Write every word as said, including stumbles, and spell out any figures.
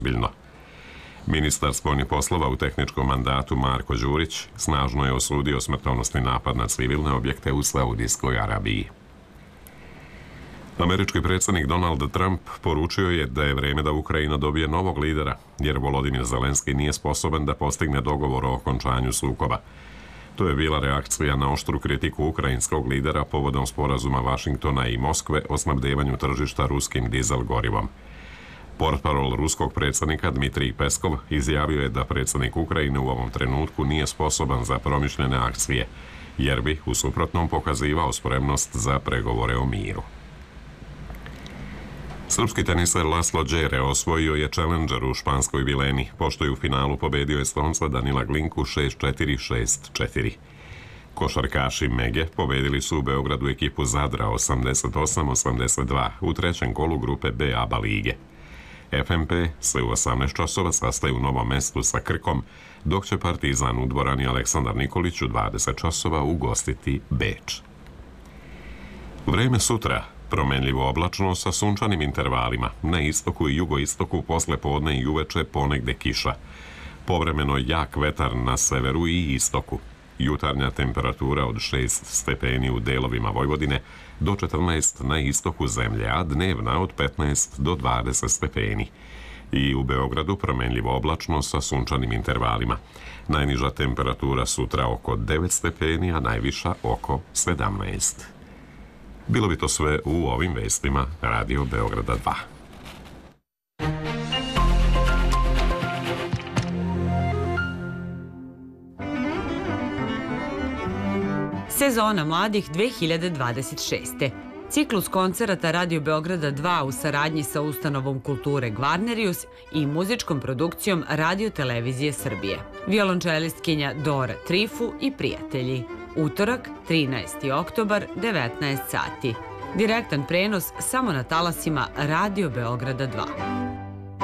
ozbiljno. Ministar spoljnih poslova u tehničkom mandatu Marko Đurić snažno je osudio smrtonosni napad na civilne objekte u Saudijskoj Arabiji. Američki predsjednik Donald Trump poručio je da je vreme da Ukrajina dobije novog lidera, jer Volodimir Zelenski nije sposoban da postigne dogovor o okončanju sukoba. To je bila reakcija na oštru kritiku ukrajinskog lidera povodom sporazuma Vašingtona i Moskve o snabdevanju tržišta ruskim dizel gorivom. Portparol ruskog predsjednika Dmitrij Peskov izjavio je da predsjednik Ukrajine u ovom trenutku nije sposoban za promišljene akcije, jer bi u suprotnom pokazivao spremnost za pregovore o miru. Srpski teniser Laslo Đere osvojio je Challenger u španskoj Vileni, pošto je u finalu pobedio Estonca Danila Glinku šest četiri šest četiri. Košarkaši Mege pobedili su u Beogradu ekipu Zadra osamdeset osam osamdeset dva u trećem kolu grupe B A B A lige. F M P se u osamnaest časova sastaje u Novom Mestu sa Krkom, dok će Partizan u dvorani Aleksandar Nikolić u dvadeset časova ugostiti Beč. Vreme sutra. Promenljivo oblačno sa sunčanim intervalima. Na istoku i jugoistoku posle podne i uveče ponegde kiša. Povremeno jak vetar na severu i istoku. Jutarnja temperatura od šest stepeni u delovima Vojvodine do četrnaest na istoku zemlje, a dnevna od petnaest do dvadeset stepeni. I u Beogradu promenljivo oblačno sa sunčanim intervalima. Najniža temperatura sutra oko devet stepeni, a najviša oko sedamnaest. Bilo bi to sve u ovim vestima Radio Beograda dva. Sezona mladih dve hiljade dvadeset šeste. Ciklus koncerata Radio Beograda dva u saradnji sa ustanovom kulture Gvarnerius i muzičkom produkcijom Radio Televizije Srbije. Violončelistkinja Dora Trifu i prijatelji. Utorak, trinaesti oktobar, devetnaest sati. Direktan prenos samo na talasima Radio Beograda dva.